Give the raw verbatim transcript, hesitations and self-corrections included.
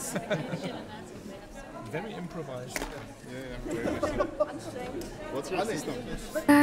nice. Very improvised. Yeah, yeah, very nice. What's your system?